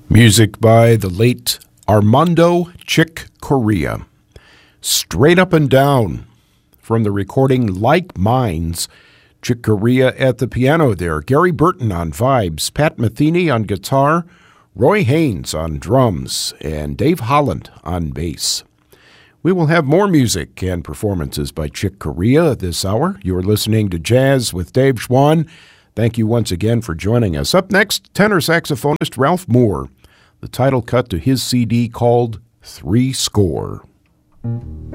Music by the late Armando Chick Corea. Straight Up and Down from the recording Like Minds. Chick Corea at the piano there. Gary Burton on vibes. Pat Metheny on guitar. Roy Haynes on drums. And Dave Holland on bass. We will have more music and performances by Chick Corea this hour. You are listening to Jazz with Dave Schwann. Thank you once again for joining us. Up next, tenor saxophonist Ralph Moore. The title cut to his CD called Three Score.